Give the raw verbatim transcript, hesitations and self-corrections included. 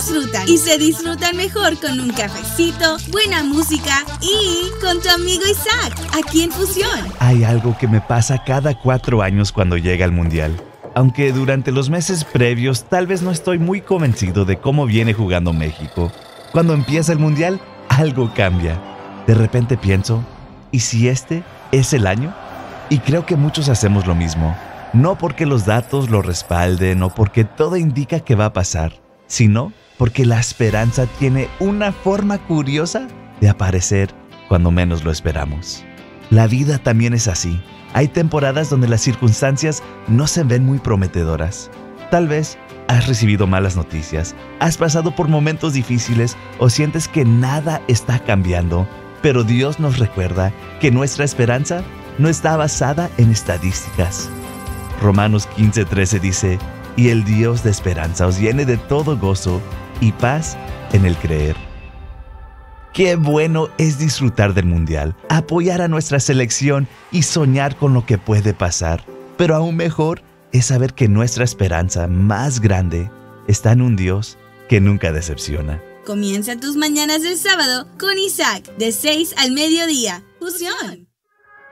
disfrutan. Y se disfrutan mejor con un cafecito, buena música y con tu amigo Isaac, aquí en Fusión. Hay algo que me pasa cada cuatro años cuando llega el Mundial. Aunque durante los meses previos tal vez no estoy muy convencido de cómo viene jugando México. Cuando empieza el Mundial, algo cambia. De repente pienso, ¿y si este es el año? Y creo que muchos hacemos lo mismo. No porque los datos lo respalden o porque todo indica que va a pasar, sino porque la esperanza tiene una forma curiosa de aparecer cuando menos lo esperamos. La vida también es así. Hay temporadas donde las circunstancias no se ven muy prometedoras. Tal vez has recibido malas noticias, has pasado por momentos difíciles o sientes que nada está cambiando, pero Dios nos recuerda que nuestra esperanza no está basada en estadísticas. Romanos quince trece dice, y el Dios de esperanza os llene de todo gozo y paz en el creer. Qué bueno es disfrutar del Mundial, apoyar a nuestra selección y soñar con lo que puede pasar. Pero aún mejor es saber que nuestra esperanza más grande está en un Dios que nunca decepciona. Comienza tus mañanas del sábado con Isaac, de seis al mediodía. Fusión.